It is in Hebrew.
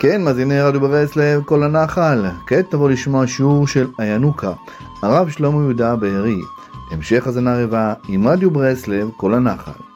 כן, מאזיני רדיו ברסלב, כל הנחל. כעת תבוא לשמוע שיעור של הינוקה, הרב שלמה יהודה בארי. המשך הזנה רבה עם רדיו ברסלב, כל הנחל.